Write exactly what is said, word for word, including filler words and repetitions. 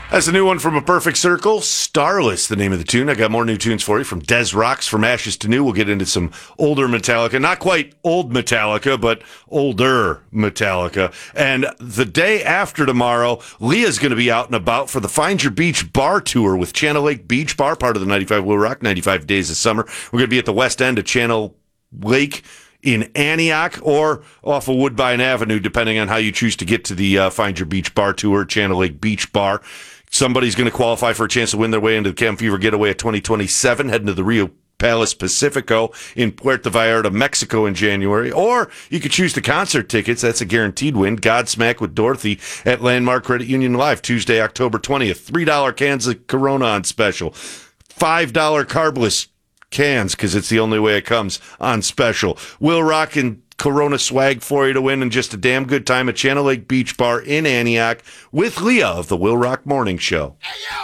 That's a new one from A Perfect Circle. Starless, the name of the tune. I got more new tunes for you from Des Rocks, From Ashes to New. We'll get into some older Metallica. Not quite old Metallica, but older Metallica. And the day after tomorrow, Leah's going to be out and about for the Find Your Beach Bar Tour with Channel Lake Beach Bar, part of the ninety-five Will Rock, ninety-five Days of Summer. We're going to be at the west end of Channel Lake in Antioch or off of Woodbine Avenue, depending on how you choose to get to the uh, Find Your Beach Bar Tour, Channel Lake Beach Bar. Somebody's going to qualify for a chance to win their way into the Camp Fever Getaway at twenty twenty-seven, heading to the Rio Palace Pacifico in Puerto Vallarta, Mexico in January. Or you could choose the concert tickets. That's a guaranteed win. Godsmack with Dorothy at Landmark Credit Union Live, Tuesday, October twentieth. three dollar cans of Corona on special. five dollar carbless cans, because it's the only way it comes on special. Will Rock and Corona swag for you to win, and just a damn good time at Channel Lake Beach Bar in Antioch with Leah of the Will Rock Morning Show. Hey, yo!